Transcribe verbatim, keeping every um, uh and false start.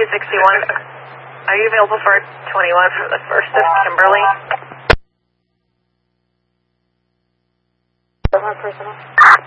two sixty-one. Are you available for twenty-one for the first of Kimberly? Personal.